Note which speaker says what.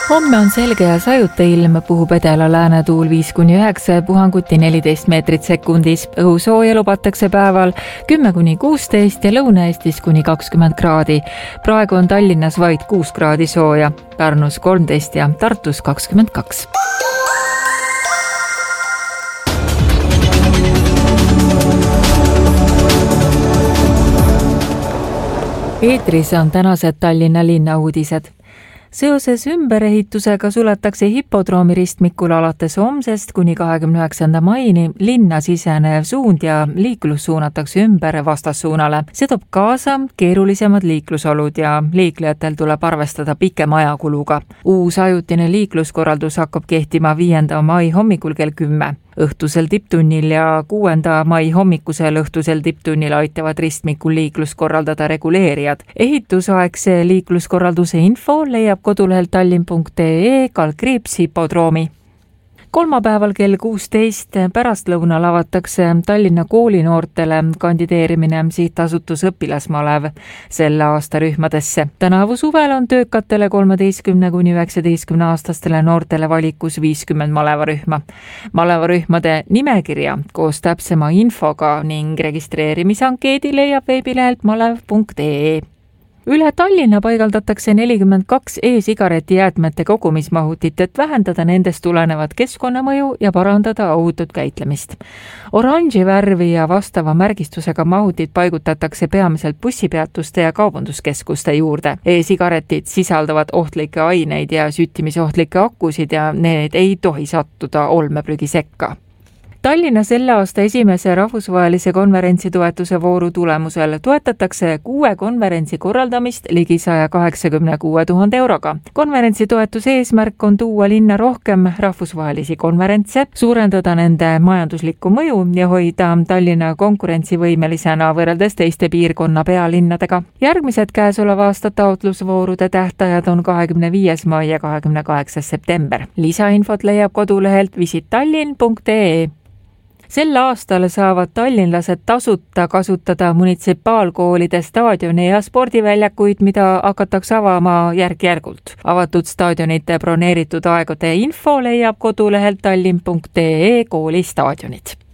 Speaker 1: Homme on selge ja sajuta ilm, puhub edela läänetuul 5-9, puhanguti 14 meetrit sekundis. Õhusooja lubatakse päeval 10-16 ja Lõuna-Eestis kuni 20 kraadi. Praegu on Tallinnas vaid 6 kraadi sooja, Pärnus 13 ja Tartus 22. Eetris on tänased Tallinna linna uudised. Seoses ümberehitusega suletakse hipodroomi ristmikul alates homsest kuni 29. maini linna sisenev suund ja liiklus suunatakse ümber vastassuunale. See toob kaasa keerulisemad liiklusolud ja liiklejatel tuleb arvestada pikema ajakuluga. Uus ajutine liikluskorraldus hakkab kehtima 5. mai hommikul kell 10. Õhtusel tipptunnil ja 6. mai hommikusel õhtusel tipptunnil aitavad ristmikul liiklus korraldada reguleerijad. Ehitusaegse liikluskorralduse info leiab kodulehelt tallinn.ee/hipodroomi. Kolmapäeval kell 16 pärastlõunal avatakse Tallinna koolinoortele kandideerimine sihtasutus Õpilasmalev selle aasta rühmadesse. Tänavu suvel on töökatele 13-19 aastastele noortele valikus 50 malevarühma. Malevarühmade nimekirja koos täpsema infoga ning registreerimisankeedi leiab veebilehelt malev.ee. Üle Tallinna paigaldatakse 42 e-sigareti jäätmete kogumismahutit, et vähendada nendest tulenevat keskkonnamõju ja parandada ohutut käitlemist. Oranži värvi ja vastava märgistusega mahutid paigutatakse peamiselt bussipeatuste ja kaubanduskeskuste juurde. E-sigaretid sisaldavad ohtlikke aineid ja süttimisohtlikke akusid ja need ei tohi sattuda olmeprügi sekka. Tallinna selle aasta esimese rahvusvahelise konverentsi toetuse vooru tulemusel toetatakse 6 konverentsi korraldamist ligi 186 000 euroga. Konverentsi toetuse eesmärk on tuua linna rohkem rahvusvahelisi konverentse, suurendada nende majanduslikku mõju ja hoida Tallinna konkurentsivõimelisena võrreldes teiste piirkonna pealinnadega. Järgmised käesoleva aasta taotlusvoorude tähtajad on 25. mai ja 28. september. Lisainfot leiab kodulehelt visittallinn.ee. Sel aastal saavad tallinlased tasuta kasutada munitsipaalkoolide staadioni ja spordiväljakuid, mida hakatakse avama järk-järgult. Avatud staadionite broneeritud aegade info leiab kodulehelt tallinn.ee/koolistaadionid.